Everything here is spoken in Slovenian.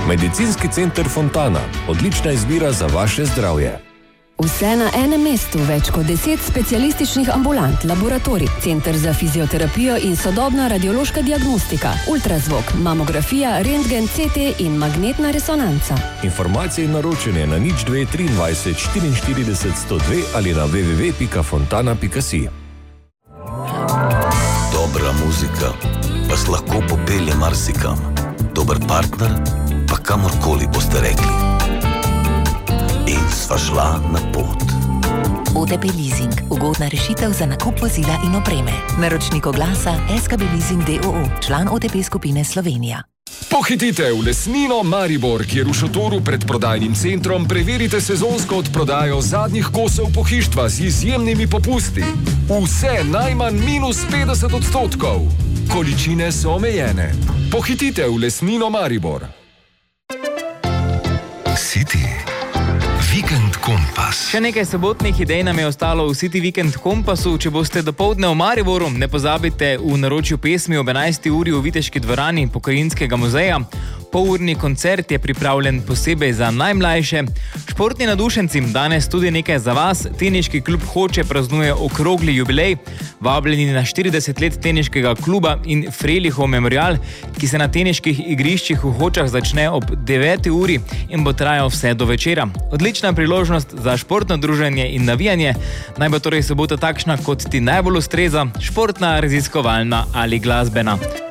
Medicinski center Fontana. Odlična izbira za vaše zdravje. Vse na enem mestu, več kot 10 specialističnih ambulant, laboratorij, center za fizioterapijo in sodobna radiološka diagnostika, ultrazvok, mamografija, rentgen, CT in magnetna resonanca. Informacije in naročanje na 02 23 44 102 ali na www.fontana.si. Dobra muzika vas lahko popelje marsikam. Dober partner pa kamorkoli boste rekli. In sva šla na pot. OTP Leasing. Ugodna rešitev za nakup vozila in opreme. Naročnik oglasa SKB Leasing d.o.o. Član OTP skupine Slovenija. Pohitite v Lesnino Maribor, kjer v šotoru pred prodajnim centrom preverite sezonsko odprodajo zadnjih kosov pohištva z izjemnimi popusti. Vse najmanj -50%. Količine so omejene. Pohitite v Lesnino Maribor. City Weekend Kompas. Še nekaj sobotnih idej nam je ostalo v City Weekend Kompasu. Če boste dopoldne v Mariboru, ne pozabite v naročju pesmi ob 11. uri v Viteški dvorani Pokrajinskega muzeja. Polurni koncert je pripravljen posebej za najmlajše. Športni nadušenci, danes tudi nekaj za vas. Teniški klub Hoče praznuje okrogli jubilej. Vabljeni na 40 let teniškega kluba in Frelihov memorial, ki se na teniških igriščih v Hočah začne ob 9. uri in bo trajal vse do večera. Odlična priložnost za športno druženje in navijanje. Naj bo torej sobota takšna, kot ti najbolj ustreza, športna, raziskovalna ali glasbena.